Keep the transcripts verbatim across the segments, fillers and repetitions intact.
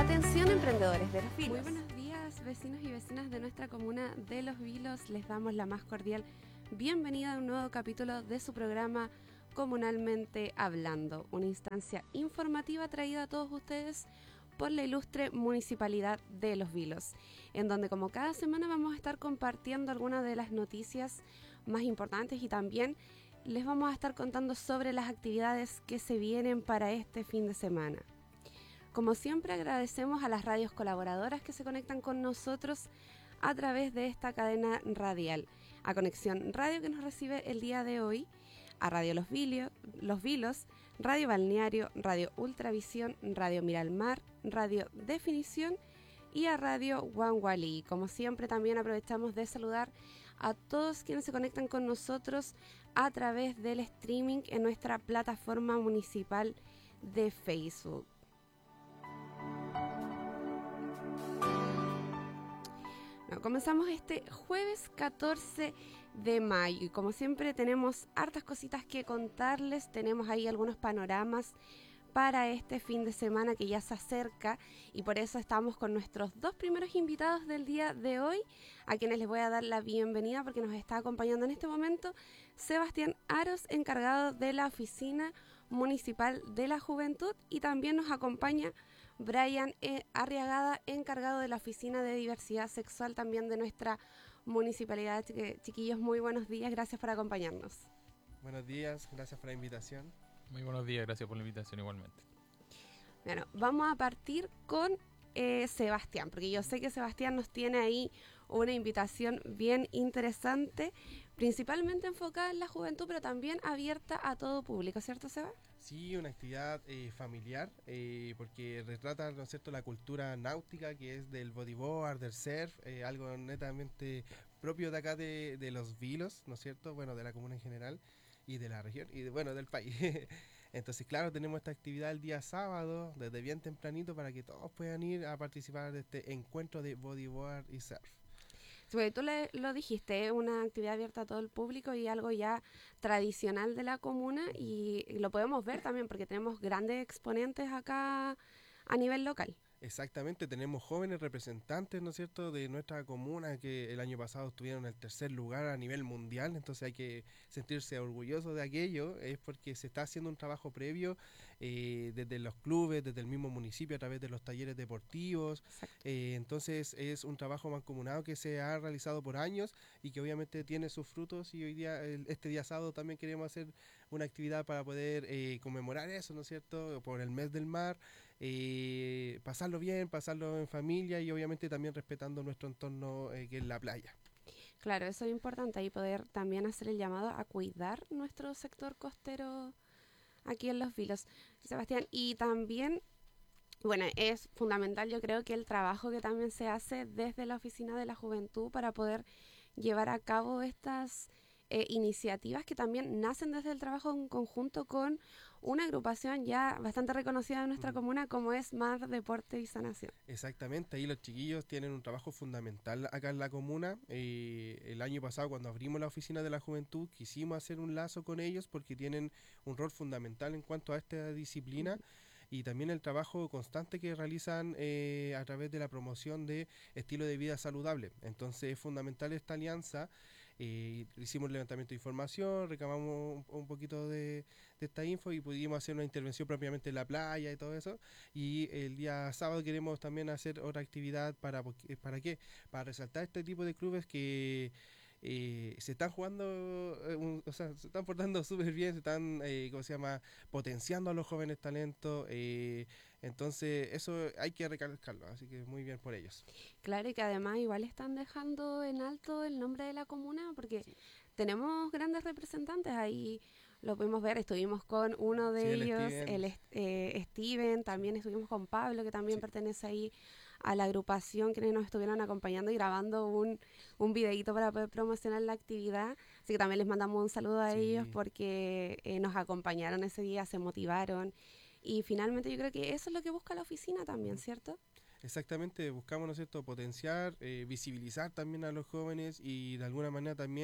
Atención emprendedores de Los Vilos. Muy buenos días, vecinos y vecinas de nuestra comuna de Los Vilos. Les damos la más cordial bienvenida a un nuevo capítulo de su programa Comunalmente Hablando, una instancia informativa traída a todos ustedes por la ilustre Municipalidad de Los Vilos, en donde como cada semana vamos a estar compartiendo algunas de las noticias más importantes y también les vamos a estar contando sobre las actividades que se vienen para este fin de semana. Como siempre, agradecemos a las radios colaboradoras que se conectan con nosotros a través de esta cadena radial. A Conexión Radio, que nos recibe el día de hoy, a Radio Los, Vilio, Los Vilos, Radio Balneario, Radio Ultravisión, Radio Miralmar, Radio Definición y a Radio Huangualí. Como siempre, también aprovechamos de saludar a todos quienes se conectan con nosotros a través del streaming en nuestra plataforma municipal de Facebook. Comenzamos este jueves catorce de mayo y como siempre tenemos hartas cositas que contarles, tenemos ahí algunos panoramas para este fin de semana que ya se acerca y por eso estamos con nuestros dos primeros invitados del día de hoy, a quienes les voy a dar la bienvenida porque nos está acompañando en este momento Sebastián Aros, encargado de la Oficina Municipal de la Juventud, y también nos acompaña Brian e. Arriagada, encargado de la Oficina de Diversidad Sexual también de nuestra municipalidad. Chiquillos, muy buenos días, gracias por acompañarnos. Buenos días, gracias por la invitación. Muy buenos días, gracias por la invitación igualmente. Bueno, vamos a partir con eh, Sebastián, porque yo sé que Sebastián nos tiene ahí una invitación bien interesante, principalmente enfocada en la juventud, pero también abierta a todo público, ¿cierto, Seba? Sí, una actividad eh, familiar, eh, porque retrata, ¿no es cierto?, la cultura náutica, que es del bodyboard, del surf, eh, algo netamente propio de acá de, de Los Vilos, ¿no es cierto?, bueno, de la comuna en general y de la región y de, bueno, del país. Entonces, claro, tenemos esta actividad el día sábado, desde bien tempranito, para que todos puedan ir a participar de este encuentro de bodyboard y surf. Sí, tú le, lo dijiste, es una actividad abierta a todo el público y algo ya tradicional de la comuna, y lo podemos ver también porque tenemos grandes exponentes acá a nivel local. Exactamente, tenemos jóvenes representantes, ¿no es cierto?, de nuestra comuna que el año pasado estuvieron en el tercer lugar a nivel mundial, entonces hay que sentirse orgullosos de aquello, es porque se está haciendo un trabajo previo eh, desde los clubes, desde el mismo municipio a través de los talleres deportivos, eh, entonces es un trabajo mancomunado que se ha realizado por años y que obviamente tiene sus frutos, y hoy día, el, este día sábado también queremos hacer una actividad para poder eh, conmemorar eso, ¿no es cierto?, por el mes del mar, eh, pasarlo bien, pasarlo en familia y obviamente también respetando nuestro entorno eh, que es la playa. Claro, eso es importante, ahí poder también hacer el llamado a cuidar nuestro sector costero aquí en Los Vilos, Sebastián, y también, bueno, es fundamental, yo creo que el trabajo que también se hace desde la Oficina de la Juventud para poder llevar a cabo estas Eh, iniciativas que también nacen desde el trabajo en conjunto con una agrupación ya bastante reconocida en nuestra mm. comuna, como es Mar Deporte y Sanación. Exactamente, ahí los chiquillos tienen un trabajo fundamental acá en la comuna. Eh, el año pasado, cuando abrimos la Oficina de la Juventud, quisimos hacer un lazo con ellos porque tienen un rol fundamental en cuanto a esta disciplina. Mm. Y también el trabajo constante que realizan eh, a través de la promoción de estilo de vida saludable. Entonces es fundamental esta alianza. Eh, hicimos levantamiento de información, recabamos un, un poquito de, de esta info y pudimos hacer una intervención propiamente en la playa y todo eso. Y el día sábado queremos también hacer otra actividad para, ¿para qué? Para resaltar este tipo de clubes que Eh, se están jugando, eh, un, o sea, se están portando súper bien, se están, eh, ¿cómo se llama?, potenciando a los jóvenes talentos, eh, entonces eso hay que recalcarlo, así que muy bien por ellos. Claro, y que además igual están dejando en alto el nombre de la comuna, porque sí, tenemos grandes representantes ahí, lo pudimos ver, estuvimos con uno de sí, ellos, el, Steven. el eh, Steven, también estuvimos con Pablo, que también sí. pertenece ahí a la agrupación, quienes nos estuvieron acompañando y grabando un, un videíto para poder promocionar la actividad, así que también les mandamos un saludo a sí. ellos porque eh, nos acompañaron ese día, se motivaron, y finalmente yo creo que eso es lo que busca la oficina también, ¿cierto? Exactamente, buscamos, ¿no es cierto?, potenciar, eh, visibilizar también a los jóvenes y de alguna manera también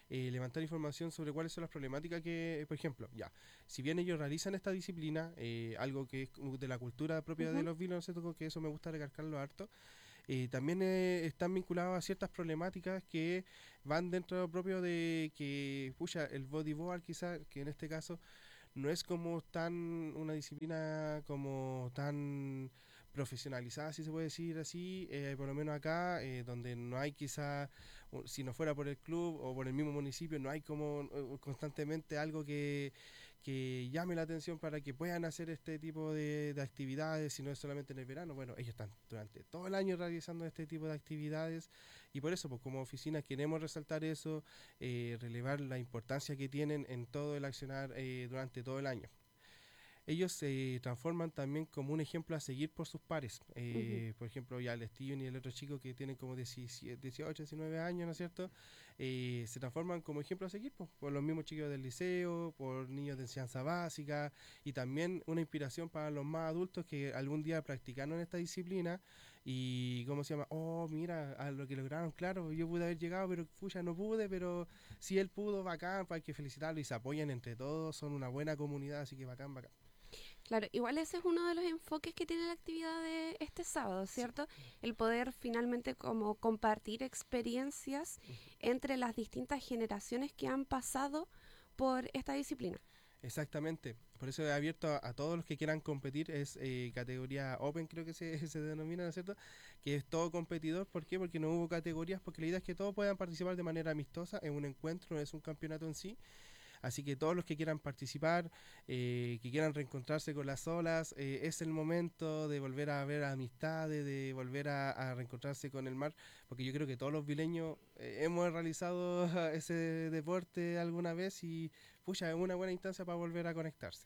eh, levantar información sobre cuáles son las problemáticas que, por ejemplo, ya, si bien ellos realizan esta disciplina, eh, algo que es de la cultura propia Uh-huh. de los vilos, ¿no sé? Que eso me gusta recalcarlo harto, eh, también eh, están vinculados a ciertas problemáticas que van dentro propio de que, pucha, el bodyboard quizás, que en este caso no es como tan una disciplina como tan profesionalizada, si se puede decir así, eh, por lo menos acá, eh, donde no hay quizá, u- si no fuera por el club o por el mismo municipio, no hay como uh, constantemente algo que, que llame la atención para que puedan hacer este tipo de, de actividades, si no es solamente en el verano. Bueno, ellos están durante todo el año realizando este tipo de actividades y por eso, pues como oficina queremos resaltar eso, eh, relevar la importancia que tienen en todo el accionar eh, durante todo el año. Ellos se transforman también como un ejemplo a seguir por sus pares. Uh-huh. Eh, por ejemplo, ya el Steven y el otro chico que tienen como diecisiete, dieciocho, diecinueve años, ¿no es cierto? Eh, se transforman como ejemplo a seguir po, por los mismos chicos del liceo, por niños de enseñanza básica y también una inspiración para los más adultos que algún día practicaron esta disciplina y, ¿cómo se llama? Oh, mira, a lo que lograron, claro, yo pude haber llegado, pero pucha, no pude, pero si él pudo, bacán, pues hay que felicitarlo y se apoyan entre todos, son una buena comunidad, así que bacán, bacán. Claro, igual ese es uno de los enfoques que tiene la actividad de este sábado, Sí. ¿cierto? El poder finalmente como compartir experiencias entre las distintas generaciones que han pasado por esta disciplina. Exactamente, por eso he abierto a, a todos los que quieran competir, es eh, categoría Open creo que se, se denomina, ¿no es cierto? Que es todo competidor, ¿por qué? Porque no hubo categorías, porque la idea es que todos puedan participar de manera amistosa en un encuentro, no es un campeonato en sí. Así que todos los que quieran participar, eh, que quieran reencontrarse con las olas, eh, es el momento de volver a ver amistades, de volver a, a reencontrarse con el mar, porque yo creo que todos los vileños eh, hemos realizado ese deporte alguna vez y pucha, es una buena instancia para volver a conectarse.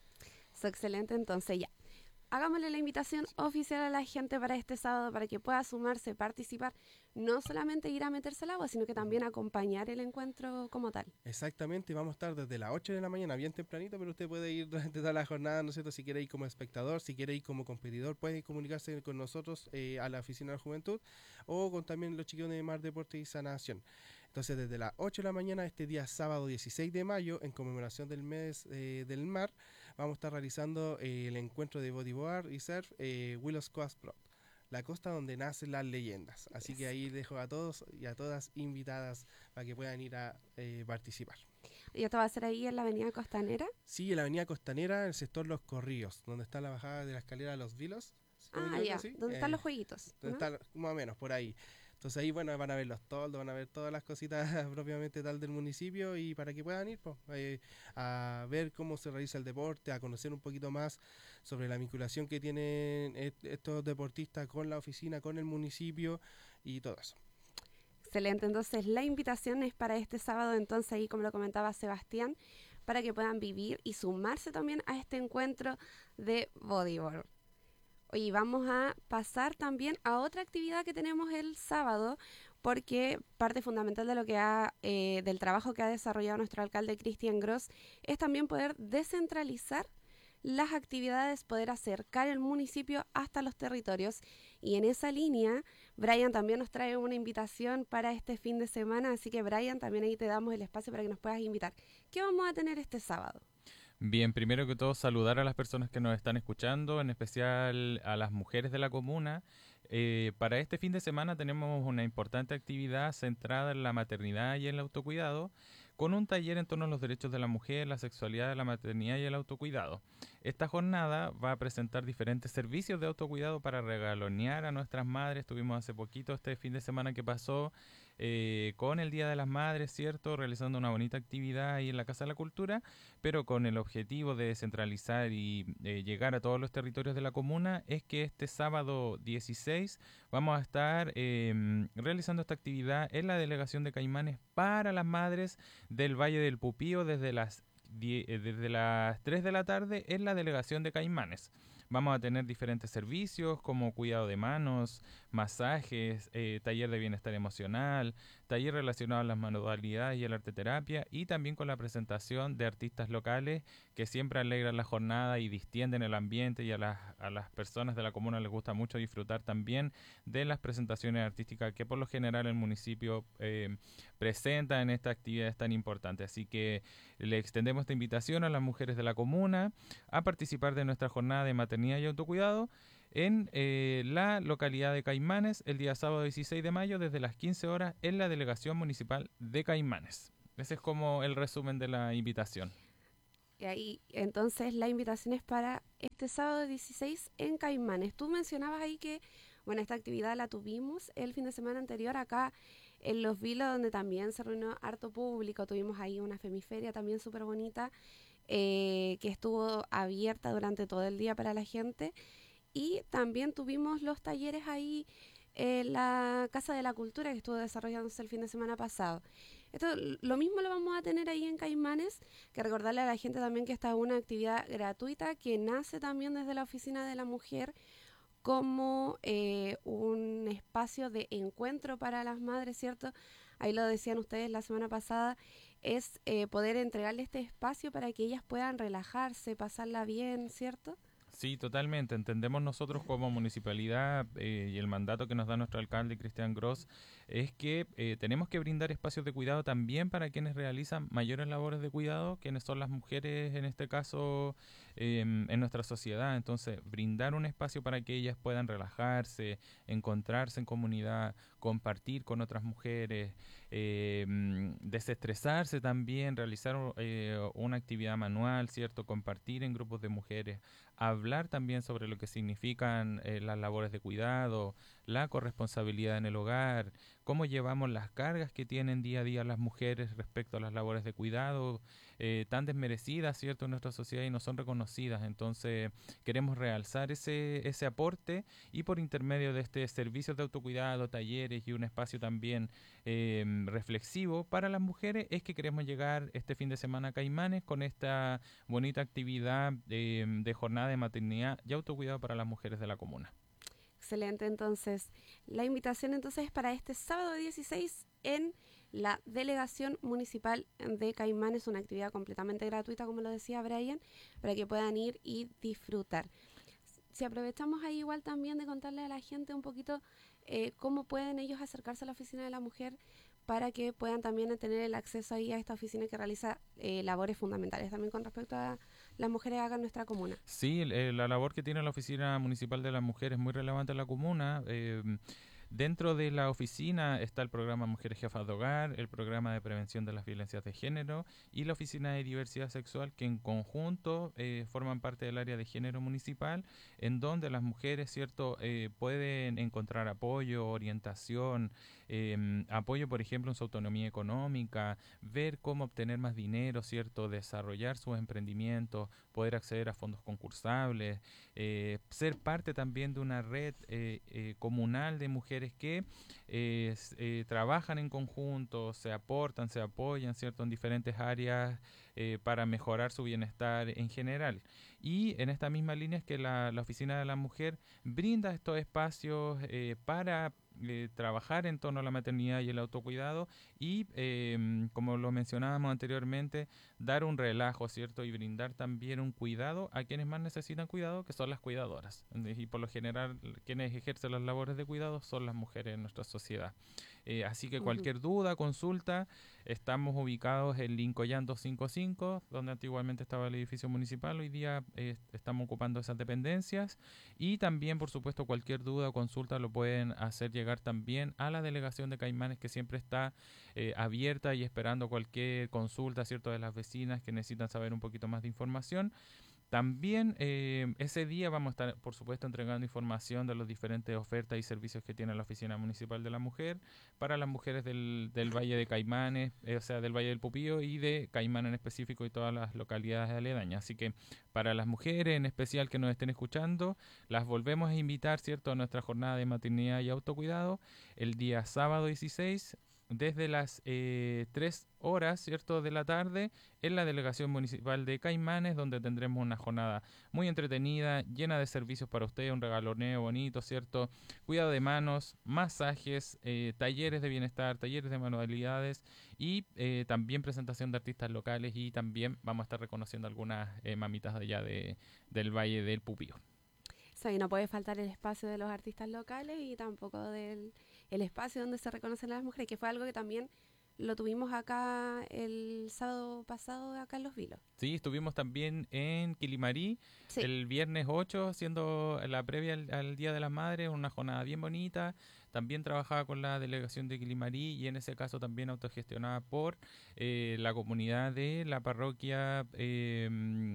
Es excelente, entonces ya. Hagámosle la invitación oficial a la gente para este sábado para que pueda sumarse, participar, no solamente ir a meterse al agua, sino que también acompañar el encuentro como tal. Exactamente, vamos a estar desde las ocho de la mañana, bien tempranito, pero usted puede ir durante toda la jornada, ¿no es cierto? Si quiere ir como espectador, si quiere ir como competidor, puede comunicarse con nosotros eh, a la Oficina de la Juventud o con también los chiquillos de Mar Deporte y Sanación. Entonces, desde las ocho de la mañana, este día sábado dieciséis de mayo, en conmemoración del mes eh, del mar, vamos a estar realizando eh, el encuentro de bodyboard y surf eh, Willows Coast Pro, la costa donde nacen las leyendas. Así que ahí dejo a todos y a todas invitadas para que puedan ir a eh, participar. ¿Y esto va a ser ahí en la avenida Costanera? Sí, en la avenida Costanera, en el sector Los Corrillos, donde está la bajada de la escalera de los Vilos. ¿Sí me Ah, equivoco, ya, sí? ¿dónde Eh, están los jueguitos? donde ¿No? está, más o menos, por ahí. Entonces ahí, bueno, van a ver los toldos, van a ver todas las cositas propiamente tal del municipio y para que puedan ir pues, eh, a ver cómo se realiza el deporte, a conocer un poquito más sobre la vinculación que tienen est- estos deportistas con la oficina, con el municipio y todo eso. Excelente, entonces la invitación es para este sábado, entonces ahí como lo comentaba Sebastián, para que puedan vivir y sumarse también a este encuentro de bodyboard. Oye, vamos a pasar también a otra actividad que tenemos el sábado, porque parte fundamental de lo que ha, eh, del trabajo que ha desarrollado nuestro alcalde Cristian Gross es también poder descentralizar las actividades, poder acercar el municipio hasta los territorios. Y en esa línea, Brian también nos trae una invitación para este fin de semana, así que Brian, también ahí te damos el espacio para que nos puedas invitar. ¿Qué vamos a tener este sábado? Bien, primero que todo saludar a las personas que nos están escuchando, en especial a las mujeres de la comuna. Eh, para este fin de semana tenemos una importante actividad centrada en la maternidad y en el autocuidado, con un taller en torno a los derechos de la mujer, la sexualidad, la maternidad y el autocuidado. Esta jornada va a presentar diferentes servicios de autocuidado para regalonear a nuestras madres. Tuvimos hace poquito este fin de semana que pasó eh, con el Día de las Madres, ¿cierto? Realizando una bonita actividad ahí en la Casa de la Cultura, pero con el objetivo de descentralizar y eh, llegar a todos los territorios de la comuna, es que este sábado dieciséis vamos a estar eh, realizando esta actividad en la Delegación de Caimanes para las madres del Valle del Pupío desde las, die, eh, desde las tres de la tarde en la Delegación de Caimanes. Vamos a tener diferentes servicios como cuidado de manos, masajes, eh, taller de bienestar emocional, taller relacionado a las manualidades y el arte terapia, y también con la presentación de artistas locales que siempre alegran la jornada y distienden el ambiente, y a las, a las personas de la comuna les gusta mucho disfrutar también de las presentaciones artísticas que por lo general el municipio eh, presenta en esta actividad tan importante. Así que le extendemos esta invitación a las mujeres de la comuna a participar de nuestra jornada de maternidad y autocuidado en eh, la localidad de Caimanes el día sábado dieciséis de mayo desde las quince horas en la delegación municipal de Caimanes. Ese es como el resumen de la invitación. Y ahí, entonces, la invitación es para este sábado dieciséis en Caimanes. Tú mencionabas ahí que, bueno, esta actividad la tuvimos el fin de semana anterior acá en Los Vilos, donde también se reunió harto público. Tuvimos ahí una femiferia también súper bonita, eh, que estuvo abierta durante todo el día para la gente. Y también tuvimos los talleres ahí en la Casa de la Cultura que estuvo desarrollándose el fin de semana pasado. Esto, lo mismo lo vamos a tener ahí en Caimanes, que recordarle a la gente también que esta es una actividad gratuita que nace también desde la Oficina de la Mujer como eh, un espacio de encuentro para las madres, ¿cierto? Ahí lo decían ustedes la semana pasada, es eh, poder entregarle este espacio para que ellas puedan relajarse, pasarla bien, ¿cierto? Sí, totalmente. Entendemos nosotros como municipalidad eh, y el mandato que nos da nuestro alcalde, Cristian Gross, es que eh, tenemos que brindar espacios de cuidado también para quienes realizan mayores labores de cuidado, quienes son las mujeres en este caso eh, en nuestra sociedad. Entonces, brindar un espacio para que ellas puedan relajarse, encontrarse en comunidad, compartir con otras mujeres, eh, desestresarse también, realizar eh, una actividad manual, ¿cierto? Compartir en grupos de mujeres, hablar también sobre lo que significan eh, las labores de cuidado, la corresponsabilidad en el hogar, cómo llevamos las cargas que tienen día a día las mujeres respecto a las labores de cuidado, eh, tan desmerecidas, ¿cierto?, en nuestra sociedad y no son reconocidas. Entonces, queremos realzar ese, ese aporte, y por intermedio de este servicio de autocuidado, talleres y un espacio también eh, reflexivo para las mujeres, es que queremos llegar este fin de semana a Caimanes con esta bonita actividad eh, de jornada de maternidad y autocuidado para las mujeres de la comuna. Excelente, entonces la invitación entonces es para este sábado dieciséis en la Delegación Municipal de Caimanes, una actividad completamente gratuita, como lo decía Brian, para que puedan ir y disfrutar. Si aprovechamos ahí igual también de contarle a la gente un poquito eh, cómo pueden ellos acercarse a la Oficina de la Mujer para que puedan también tener el acceso ahí a esta oficina que realiza eh, labores fundamentales también con respecto a las mujeres acá en nuestra comuna. Sí, eh, la labor que tiene la Oficina Municipal de la Mujer es muy relevante en la comuna. Eh, Dentro de la oficina está el programa Mujeres Jefas de Hogar, el programa de prevención de las violencias de género y la oficina de diversidad sexual, que en conjunto eh, forman parte del área de género municipal, en donde las mujeres, cierto, eh, pueden encontrar apoyo, orientación, eh, apoyo, por ejemplo, en su autonomía económica, ver cómo obtener más dinero, cierto, desarrollar sus emprendimientos, poder acceder a fondos concursables, eh, ser parte también de una red eh, eh, comunal de mujeres que eh, eh, trabajan en conjunto, se aportan, se apoyan, ¿cierto?, en diferentes áreas eh, para mejorar su bienestar en general. Y en esta misma línea es que la, la Oficina de la Mujer brinda estos espacios eh, para eh, trabajar en torno a la maternidad y el autocuidado y, eh, como lo mencionábamos anteriormente, dar un relajo, ¿cierto?, y brindar también un cuidado a quienes más necesitan cuidado, que son las cuidadoras. Y por lo general, quienes ejercen las labores de cuidado son las mujeres en nuestra sociedad. Eh, así que cualquier uh-huh. duda, consulta, estamos ubicados en Lincoln doscientos cincuenta y cinco, donde antiguamente estaba el edificio municipal. Hoy día eh, estamos ocupando esas dependencias, y también, por supuesto, cualquier duda o consulta lo pueden hacer llegar también a la delegación de Caimanes, que siempre está eh, abierta y esperando cualquier consulta, ¿cierto?, de las vecinas que necesitan saber un poquito más de información. También eh, ese día vamos a estar, por supuesto, entregando información de las diferentes ofertas y servicios que tiene la Oficina Municipal de la Mujer para las mujeres del, del Valle de Caimanes, eh, o sea, del Valle del Pupío y de Caimán en específico y todas las localidades aledañas. Así que para las mujeres en especial que nos estén escuchando, las volvemos a invitar, ¿cierto?, a nuestra jornada de maternidad y autocuidado el día sábado dieciséis desde las eh, tres horas, ¿cierto?, de la tarde en la Delegación Municipal de Caimanes, donde tendremos una jornada muy entretenida, llena de servicios para usted, un regaloneo bonito, ¿cierto?, cuidado de manos, masajes, eh, talleres de bienestar, talleres de manualidades y eh, también presentación de artistas locales, y también vamos a estar reconociendo algunas eh, mamitas de allá de, del Valle del Pupío. Sí, no puede faltar el espacio de los artistas locales y tampoco del el espacio donde se reconocen a las mujeres, que fue algo que también lo tuvimos acá el sábado pasado acá en Los Vilos. Sí, estuvimos también en Quilimarí Sí. el viernes ocho, haciendo la previa al, al Día de las Madres, una jornada bien bonita. También trabajaba con la delegación de Quilimarí y en ese caso también autogestionada por eh, la comunidad de la parroquia eh,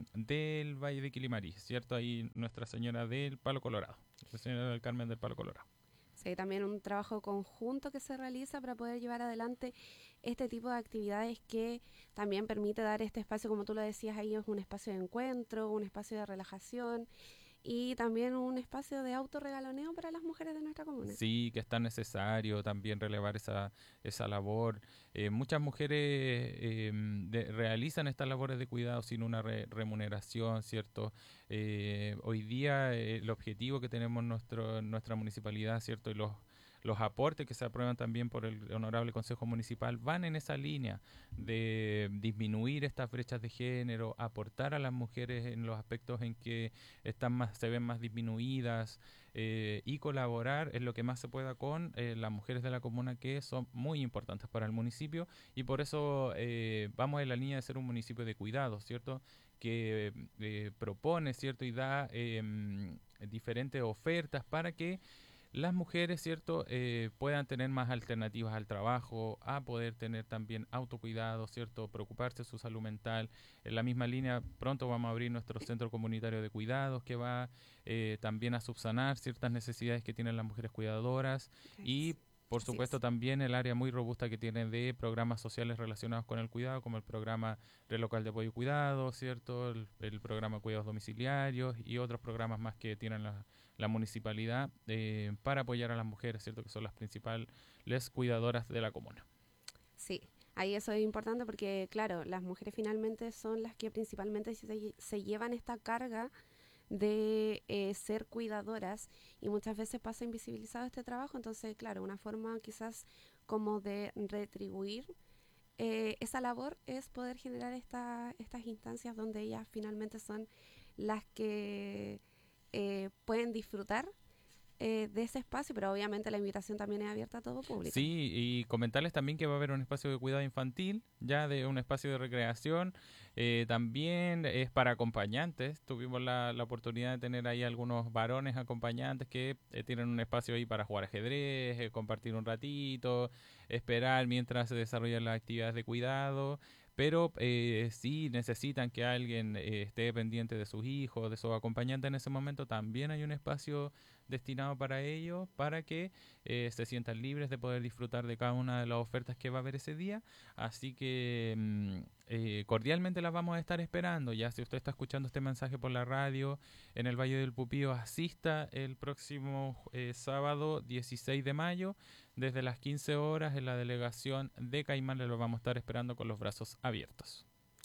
del Valle de Quilimarí, ¿cierto? Ahí Nuestra Señora del Palo Colorado, Nuestra Señora del Carmen del Palo Colorado. Sí, también un trabajo conjunto que se realiza para poder llevar adelante este tipo de actividades que también permite dar este espacio, como tú lo decías ahí, es un espacio de encuentro, un espacio de relajación y también un espacio de autorregaloneo para las mujeres de nuestra comuna. Sí, que es tan necesario también relevar esa, esa labor. Eh, muchas mujeres eh, de, realizan estas labores de cuidado sin una re, remuneración, ¿cierto? Eh, hoy día eh, el objetivo que tenemos nuestro, nuestra municipalidad, ¿cierto? Y los los aportes que se aprueban también por el Honorable Consejo Municipal van en esa línea de disminuir estas brechas de género, aportar a las mujeres en los aspectos en que están más, se ven más disminuidas eh, y colaborar en lo que más se pueda con eh, las mujeres de la comuna, que son muy importantes para el municipio, y por eso eh, vamos en la línea de ser un municipio de cuidado, ¿cierto?, que eh, propone, ¿cierto?, y da eh, diferentes ofertas para que las mujeres, ¿cierto?, eh, puedan tener más alternativas al trabajo, a poder tener también autocuidado, ¿cierto?, preocuparse de su salud mental. En la misma línea, pronto vamos a abrir nuestro centro comunitario de cuidados, que va eh, también a subsanar ciertas necesidades que tienen las mujeres cuidadoras, y por supuesto también el área muy robusta que tiene de programas sociales relacionados con el cuidado, como el programa Red Local de Apoyo y Cuidado, ¿cierto?, el, el programa Cuidados Domiciliarios y otros programas más que tienen la, la municipalidad eh, para apoyar a las mujeres, ¿cierto?, que son las principales cuidadoras de la comuna. Sí, ahí eso es importante porque, claro, las mujeres finalmente son las que principalmente se, se llevan esta carga de eh, ser cuidadoras, y muchas veces pasa invisibilizado este trabajo. Entonces, claro, una forma quizás como de retribuir eh, esa labor es poder generar esta, estas instancias donde ellas finalmente son las que eh, pueden disfrutar Eh, de ese espacio, pero obviamente la invitación también es abierta a todo público. Sí, y comentarles también que va a haber un espacio de cuidado infantil, ya de un espacio de recreación, eh, también es para acompañantes. Tuvimos la, la oportunidad de tener ahí algunos varones acompañantes que eh, tienen un espacio ahí para jugar ajedrez, eh, compartir un ratito, esperar mientras se desarrollan las actividades de cuidado. Pero eh, si necesitan que alguien eh, esté pendiente de sus hijos, de sus acompañantes en ese momento, también hay un espacio destinado para ello, para que eh, se sientan libres de poder disfrutar de cada una de las ofertas que va a haber ese día. Así que mm, eh, cordialmente las vamos a estar esperando. Ya si usted está escuchando este mensaje por la radio en el Valle del Pupío, asista el próximo eh, sábado dieciséis de mayo desde las quince horas en la delegación de Caimán. Le lo vamos a estar esperando con los brazos abiertos.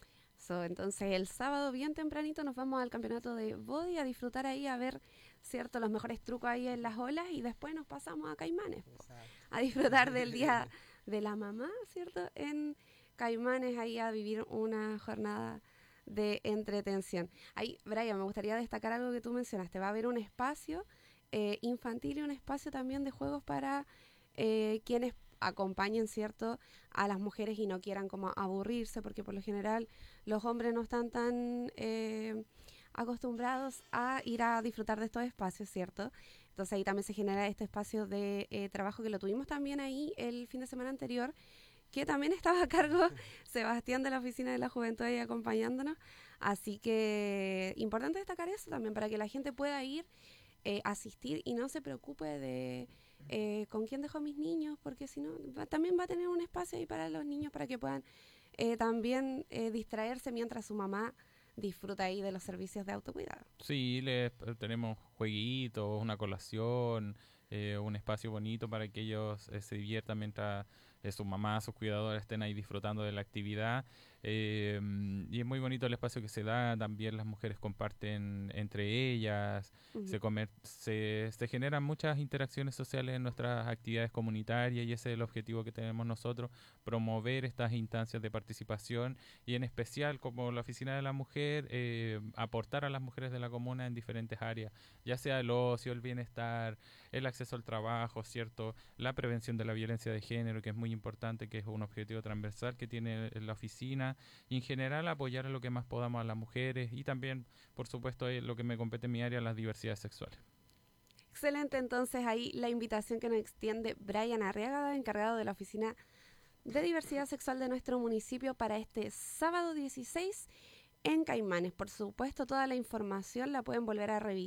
So, entonces el sábado bien tempranito nos vamos al campeonato de body a disfrutar ahí, a ver, cierto, los mejores trucos ahí en las olas, y después nos pasamos a Caimanes po, a disfrutar del día de la mamá, cierto, en Caimanes, ahí a vivir una jornada de entretención. Ahí, Brian, me gustaría destacar algo que tú mencionaste. Va a haber un espacio eh, infantil y un espacio también de juegos para eh, quienes acompañen, ¿cierto?, a las mujeres y no quieran como aburrirse, porque por lo general los hombres no están tan eh, acostumbrados a ir a disfrutar de estos espacios, ¿cierto? Entonces ahí también se genera este espacio de eh, trabajo que lo tuvimos también ahí el fin de semana anterior, que también estaba a cargo Sebastián de la Oficina de la Juventud ahí acompañándonos. Así que importante destacar eso también, para que la gente pueda ir, eh, asistir y no se preocupe de eh, con quién dejo a mis niños, porque si no, va, también va a tener un espacio ahí para los niños, para que puedan eh, también eh, distraerse mientras su mamá disfruta ahí de los servicios de autocuidado. Sí, les tenemos jueguitos, una colación, eh, un espacio bonito para que ellos eh, se diviertan mientras eh, sus mamás, sus cuidadores estén ahí disfrutando de la actividad. Eh, y es muy bonito el espacio que se da, también las mujeres comparten entre ellas, Ujú. se, comer, se, se generan muchas interacciones sociales en nuestras actividades comunitarias y ese es el objetivo que tenemos nosotros, promover estas instancias de participación y en especial como la Oficina de la Mujer, eh, aportar a las mujeres de la comuna en diferentes áreas, ya sea el ocio, el bienestar, el acceso al trabajo, ¿cierto? La prevención de la violencia de género, que es muy importante, que es un objetivo transversal que tiene la oficina, y en general apoyar a lo que más podamos a las mujeres y también, por supuesto, eh, lo que me compete en mi área, las diversidades sexuales. Excelente, entonces ahí la invitación que nos extiende Brian Arriaga, encargado de la Oficina de Diversidad Sexual de nuestro municipio para este sábado dieciséis en Caimanes. Por supuesto, toda la información la pueden volver a revisar